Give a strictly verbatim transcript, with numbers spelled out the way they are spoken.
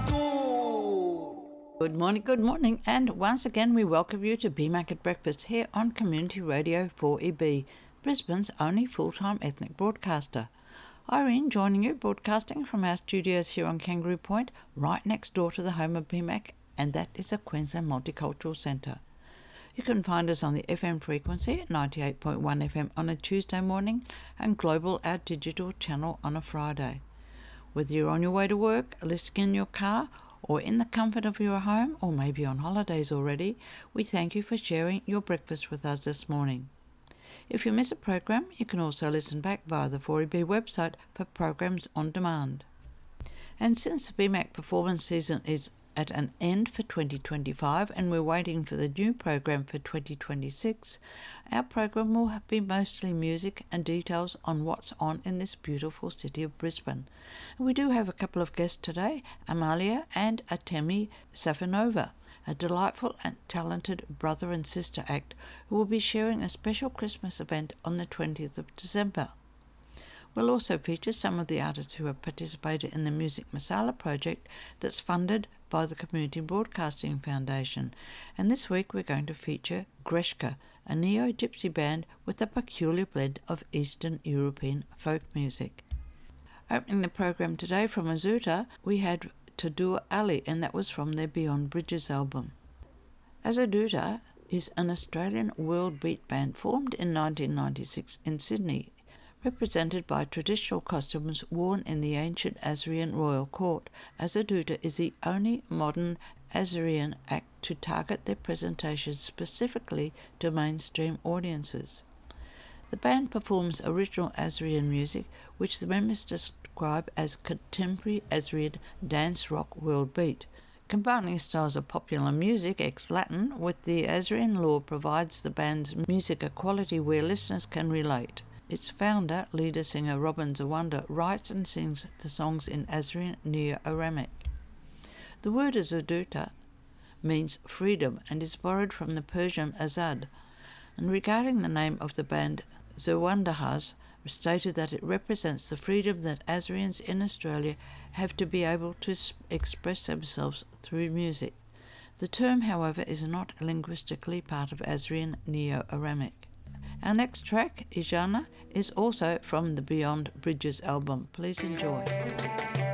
Good morning, good morning, and once again we welcome you to B MAC at Breakfast here on Community Radio four E B, Brisbane's only full-time ethnic broadcaster. Irene joining you, broadcasting from our studios here on Kangaroo Point, right next door to the home of B MAC, and that is the Queensland Multicultural Centre. You can find us on the F M frequency at ninety-eight point one F M on a Tuesday morning and Global, our digital channel, on a Friday. Whether you're on your way to work, listening in your car, or in the comfort of your home, or maybe on holidays already, we thank you for sharing your breakfast with us this morning. If you miss a program, you can also listen back via the four E B website for programs on demand. And since the B MAC performance season is at an end for twenty twenty-five and we're waiting for the new program for twenty twenty-six, our program will be mostly music and details on what's on in this beautiful city of Brisbane. And we do have a couple of guests today, Amalia and Atemi Safanova, a delightful and talented brother and sister act who will be sharing a special Christmas event on the twentieth of December. We'll also feature some of the artists who have participated in the Music Masala project that's funded by the Community Broadcasting Foundation. And this week we're going to feature Greshka, a neo-gypsy band with a peculiar blend of Eastern European folk music. Opening the program today from Azuta, we had Tadur Ali, and that was from their Beyond Bridges album. Azuta is an Australian world beat band formed in nineteen ninety-six in Sydney, represented by traditional costumes worn in the ancient Assyrian royal court. Azuta is the only modern Assyrian act to target their presentations specifically to mainstream audiences. The band performs original Assyrian music, which the members describe as contemporary Assyrian dance rock world beat. Combining styles of popular music ex-Latin with the Assyrian lore provides the band's music a quality where listeners can relate. Its founder, leader singer Robin Zawanda, writes and sings the songs in Assyrian Neo-Aramic. The word Azuta means freedom and is borrowed from the Persian Azad. And regarding the name of the band, Zawanda has stated that it represents the freedom that Assyrians in Australia have to be able to express themselves through music. The term, however, is not linguistically part of Assyrian Neo-Aramic. Our next track, Ijana, is also from the Beyond Bridges album. Please enjoy.